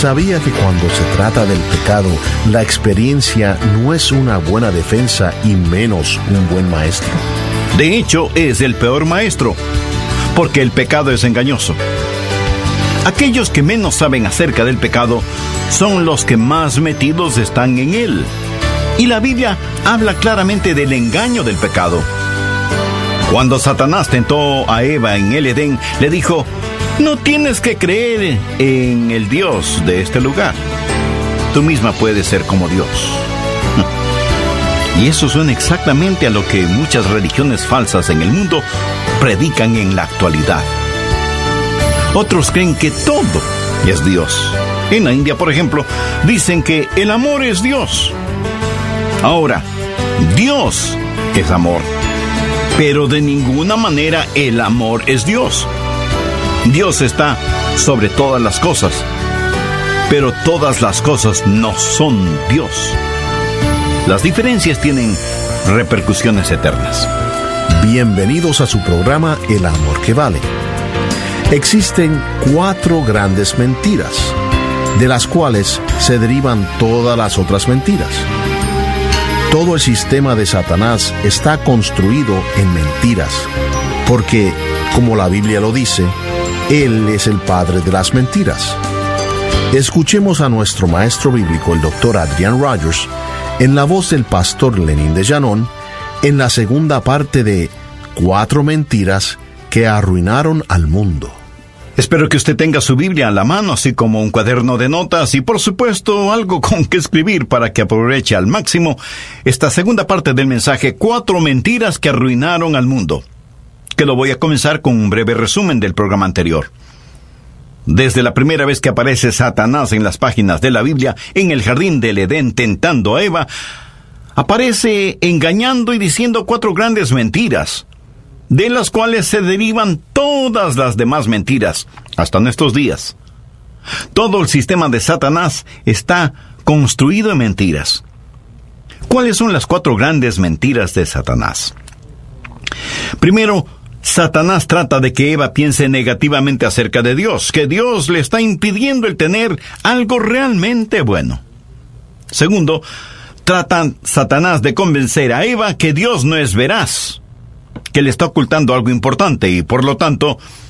¿Sabía que cuando se trata del pecado, la experiencia no es una buena defensa y menos un buen maestro? De hecho, es el peor maestro, porque el pecado es engañoso. Aquellos que menos saben acerca del pecado son los que más metidos están en él. Y la Biblia habla claramente del engaño del pecado. Cuando Satanás tentó a Eva en el Edén, le dijo: no tienes que creer en el Dios de este lugar. Tú misma puedes ser como Dios. Y eso suena exactamente a lo que muchas religiones falsas en el mundo predican en la actualidad. Otros creen que todo es Dios. En la India, por ejemplo, dicen que el amor es Dios. Ahora, Dios es amor, pero de ninguna manera el amor es Dios. Dios está sobre todas las cosas, pero todas las cosas no son Dios. Las diferencias tienen repercusiones eternas. Bienvenidos a su programa El Amor que Vale. Existen 4 grandes mentiras, de las cuales se derivan todas las otras mentiras. Todo el sistema de Satanás está construido en mentiras, porque, como la Biblia lo dice, Él es el padre de las mentiras. Escuchemos a nuestro maestro bíblico, el Dr. Adrian Rogers, en la voz del pastor Lenín de Llanón, en la segunda parte de 4 mentiras que arruinaron al mundo. Espero que usted tenga su Biblia a la mano, así como un cuaderno de notas y, por supuesto, algo con que escribir para que aproveche al máximo esta segunda parte del mensaje 4 mentiras que arruinaron al mundo, que lo voy a comenzar con un breve resumen del programa anterior. Desde la primera vez que aparece Satanás en las páginas de la Biblia, en el jardín del Edén tentando a Eva, aparece engañando y diciendo 4 grandes mentiras, de las cuales se derivan todas las demás mentiras, hasta nuestros días. Todo el sistema de Satanás está construido en mentiras. ¿Cuáles son las 4 grandes mentiras de Satanás? Primero, Satanás trata de que Eva piense negativamente acerca de Dios, que Dios le está impidiendo el tener algo realmente bueno. Segundo, trata Satanás de convencer a Eva que Dios no es veraz, que le está ocultando algo importante y, por lo tanto,